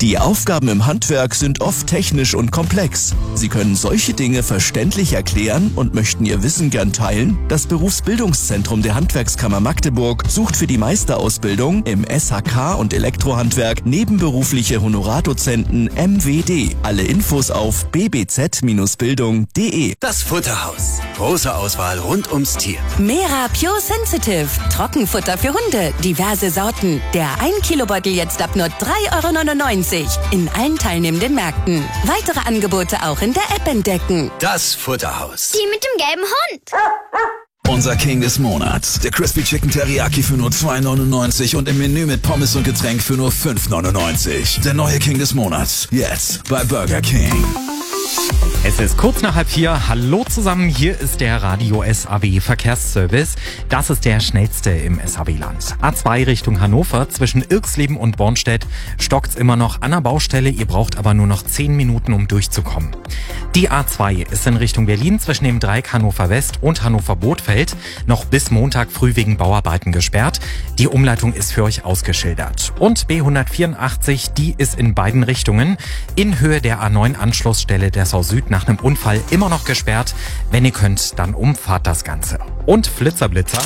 Die Aufgaben im Handwerk sind oft technisch und komplex. Sie können solche Dinge verständlich erklären und möchten Ihr Wissen gern teilen? Das Berufsbildungszentrum der Handwerkskammer Magdeburg sucht für die Meisterausbildung im SHK und Elektrohandwerk nebenberufliche Honorardozenten MWD. Alle Infos auf bbz-bildung.de. Das Futterhaus. Große Auswahl rund ums Tier. Mera Pure Sensitive. Trockenfutter für Hunde. Diverse Sorten. Der 1 Kilo Beutel jetzt ab nur 3,99 € in allen teilnehmenden Märkten. Weitere Angebote auch in der App entdecken. Das Futterhaus. Die mit dem gelben Hund. Unser King des Monats. Der Crispy Chicken Teriyaki für nur 2,99 € und im Menü mit Pommes und Getränk für nur 5,99 €. Der neue King des Monats. Jetzt bei Burger King. Es ist kurz nach 3:30. Hallo zusammen, hier ist der Radio SAW Verkehrsservice. Das ist der schnellste im SAW-Land. A2 Richtung Hannover, zwischen Irxleben und Bornstedt stockt's immer noch an der Baustelle. Ihr braucht aber nur noch 10 Minuten, um durchzukommen. Die A2 ist in Richtung Berlin zwischen dem Dreieck Hannover West und Hannover Bothfeld noch bis Montag früh wegen Bauarbeiten gesperrt. Die Umleitung ist für euch ausgeschildert. Und B184, die ist in beiden Richtungen in Höhe der A9-Anschlussstelle der Sau Süd nach einem Unfall immer noch gesperrt. Wenn ihr könnt, dann umfahrt das Ganze. Und Flitzer.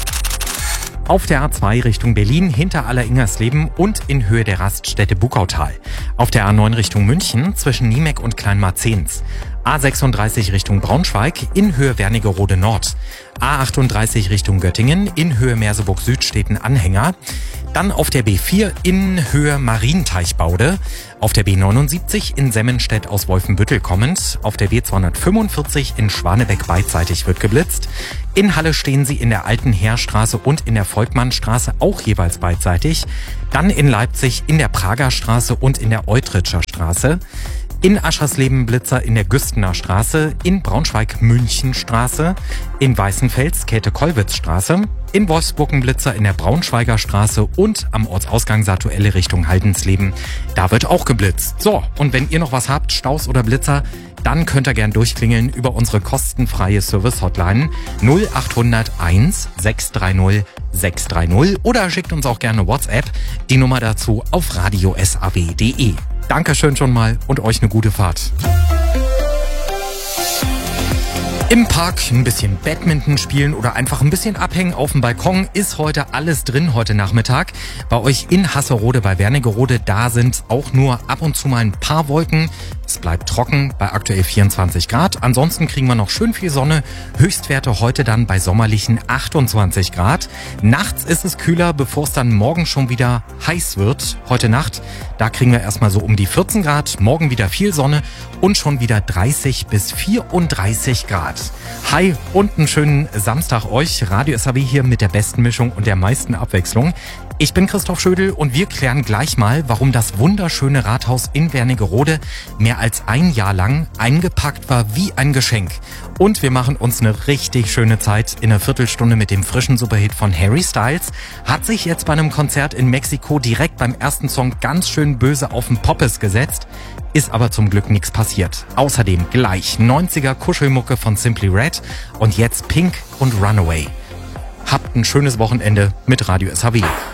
Auf der A2 Richtung Berlin hinter Alleringersleben und in Höhe der Raststätte Bukautal. Auf der A9 Richtung München zwischen Niemek und Kleinmarzens. A36 Richtung Braunschweig in Höhe Wernigerode Nord. A38 Richtung Göttingen in Höhe Merseburg Süd steht ein Anhänger. Dann auf der B4 in Höhe Marienteichbaude. Auf der B79 in Semmenstedt aus Wolfenbüttel kommend. Auf der B245 in Schwanebeck beidseitig wird geblitzt. In Halle stehen sie in der Alten Heerstraße und in der Volkmannstraße auch jeweils beidseitig. Dann in Leipzig in der Prager Straße und in der Eutritscher Straße. In Aschersleben Blitzer in der Güstener Straße, in Braunschweig Münchenstraße, in Weißenfels Käthe-Kollwitz-Straße, in Wolfsburg Blitzer in der Braunschweiger Straße und am Ortsausgang Satuelle Richtung Haldensleben. Da wird auch geblitzt. So, und wenn ihr noch was habt, Staus oder Blitzer, dann könnt ihr gern durchklingeln über unsere kostenfreie Service-Hotline 0800 1 630 630 oder schickt uns auch gerne WhatsApp. Die Nummer dazu auf radiosaw.de. Dankeschön schon mal und euch eine gute Fahrt. Im Park ein bisschen Badminton spielen oder einfach ein bisschen abhängen auf dem Balkon ist heute alles drin heute Nachmittag. Bei euch in Hasserode bei Wernigerode, da sind auch nur ab und zu mal ein paar Wolken. Es bleibt trocken bei aktuell 24 Grad. Ansonsten kriegen wir noch schön viel Sonne. Höchstwerte heute dann bei sommerlichen 28 Grad. Nachts ist es kühler, bevor es dann morgen schon wieder heiß wird. Heute Nacht, da kriegen wir erstmal so um die 14 Grad. Morgen wieder viel Sonne und schon wieder 30 bis 34 Grad. Hi und einen schönen Samstag euch. Radio SAW hier mit der besten Mischung und der meisten Abwechslung. Ich bin Christoph Schödel und wir klären gleich mal, warum das wunderschöne Rathaus in Wernigerode mehr als ein Jahr lang eingepackt war wie ein Geschenk. Und wir machen uns eine richtig schöne Zeit in einer Viertelstunde mit dem frischen Superhit von Harry Styles. Hat sich jetzt bei einem Konzert in Mexiko direkt beim ersten Song ganz schön böse auf den Poppes gesetzt. Ist aber zum Glück nichts passiert. Außerdem gleich 90er Kuschelmucke von Simply Red und jetzt Pink und Runaway. Habt ein schönes Wochenende mit Radio SAW.